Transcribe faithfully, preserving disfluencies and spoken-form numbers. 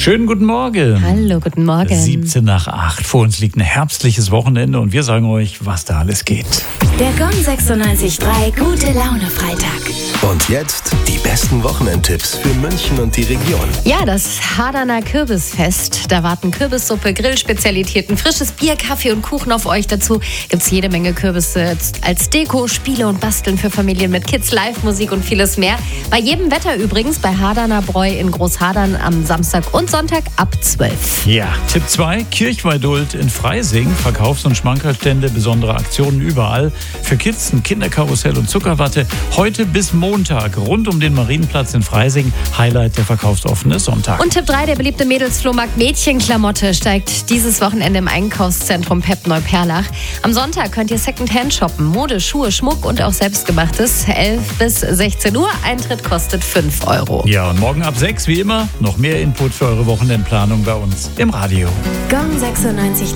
Schönen guten Morgen. Hallo, guten Morgen. siebzehn nach acht. Vor uns liegt ein herbstliches Wochenende und wir sagen euch, was da alles geht. Der Gong sechsundneunzig Komma drei Gute Laune Freitag. Und jetzt die besten Wochenendtipps für München und die Region. Ja, das Hardaner Kürbisfest. Da warten Kürbissuppe, Grillspezialitäten, frisches Bier, Kaffee und Kuchen auf euch. Dazu gibt's jede Menge Kürbisse als Deko, Spiele und Basteln für Familien mit Kids, Live-Musik und vieles mehr. Bei jedem Wetter übrigens bei Hardaner Bräu in Großhadern am Samstag und Sonntag ab zwölf. Ja, Tipp zwei, Kirchweidult in Freising. Verkaufs- und Schmankerlstände, besondere Aktionen überall. Für Kids ein Kinderkarussell und Zuckerwatte. Heute bis Montag rund um den Marienplatz in Freising. Highlight der verkaufsoffene Sonntag. Und Tipp drei, der beliebte Mädelsflohmarkt Mädchenklamotte steigt dieses Wochenende im Einkaufszentrum Pep Neuperlach. Am Sonntag könnt ihr Secondhand shoppen. Mode, Schuhe, Schmuck und auch Selbstgemachtes. elf bis sechzehn Uhr. Eintritt kostet fünf Euro. Ja, und morgen ab sechs wie immer noch mehr Input für eure Wochenendplanung bei uns im Radio. Gong sechsundneunzig